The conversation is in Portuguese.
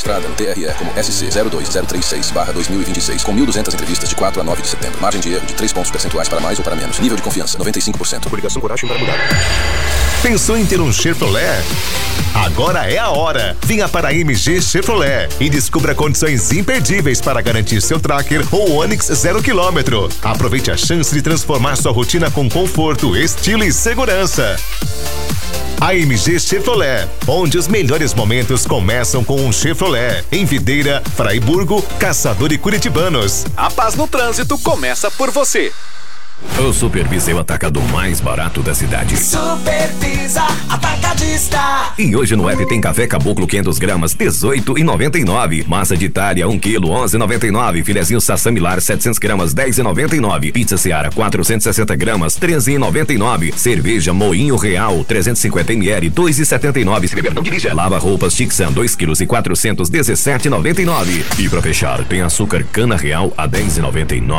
registrada no TRE como SC02036/2026, com 1.200 entrevistas de 4 a 9 de setembro. Margem de erro de 3 pontos percentuais para mais ou para menos. Nível de confiança, 95%. Coligação Coragem para mudar. Pensou em ter um Chevrolet? Agora é a hora. Venha para a MG Chevrolet e descubra condições imperdíveis para garantir seu Tracker ou Onix 0 km. Aproveite a chance de transformar sua rotina com conforto, estilo e segurança. A MG Chevrolet, onde os melhores momentos começam com um Chevrolet. Em Videira, Fraiburgo, Caçador e Curitibanos. A paz no trânsito começa por você. O Supervisa é o atacado mais barato da cidade. Supervisa Atacadista. E hoje no app tem café caboclo 500 gramas, R$18,99. Massa de Itália, 1 kg, R$11,99. Filezinho Sassamilar, 700 gramas, R$10,99. Pizza Seara, 460 gramas, R$13,99. Cerveja Moinho Real, 350 ml, R$2,79. Se beber, não dirija. Lava roupas Tixan, 2 kg e 400, R$17,99. E pra fechar, tem açúcar Cana Real a R$10,99.